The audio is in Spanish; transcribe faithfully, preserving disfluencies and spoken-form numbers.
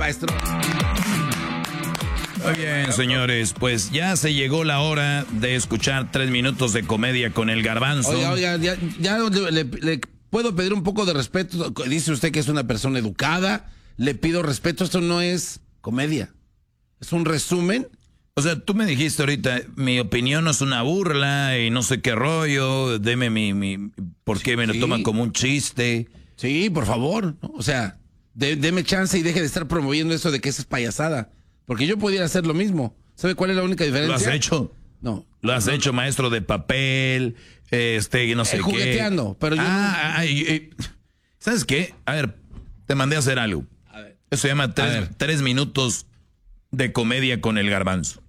maestro. Muy bien, señores, pues ya se llegó la hora de escuchar tres minutos de comedia con el Garbanzo. Oiga, oiga, ya, ya le, le, le puedo pedir un poco de respeto. Dice usted que es una persona educada. Le pido respeto, esto no es comedia. Es un resumen. O sea, tú me dijiste ahorita, mi opinión no es una burla y no sé qué rollo, deme mi... mi ¿por qué me lo Sí. toman como un chiste? Sí, por favor, ¿no? O sea, de, deme chance y deje de estar promoviendo eso de que eso es payasada. Porque yo pudiera hacer lo mismo. ¿Sabe cuál es la única diferencia? ¿Lo has hecho? No. Lo has no. hecho, maestro de papel, este, no sé Eh, qué. jugueteando, pero yo Ah, ah, y- y- ¿sabes qué? A ver, te mandé a hacer algo. A ver. Eso se llama A tres, ver. tres minutos de comedia con el Garbanzo.